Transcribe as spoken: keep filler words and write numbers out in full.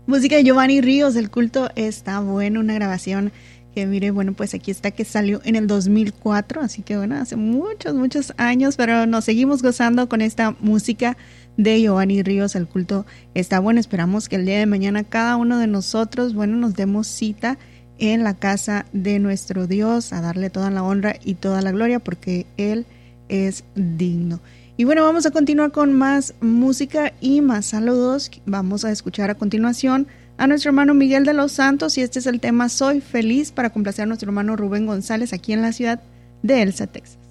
Música de Giovanni Ríos, El culto está bueno, una grabación que mire, bueno, pues aquí está, que salió en el dos mil cuatro, así que bueno, hace muchos, muchos años, pero nos seguimos gozando con esta música de Giovanni Ríos, El culto está bueno. Esperamos que el día de mañana cada uno de nosotros, bueno, nos demos cita en la casa de nuestro Dios, a darle toda la honra y toda la gloria, porque Él es digno. Y bueno, vamos a continuar con más música y más saludos. Vamos a escuchar a continuación a nuestro hermano Miguel de los Santos, y este es el tema Soy Feliz, para complacer a nuestro hermano Rubén González aquí en la ciudad de Elsa, Texas.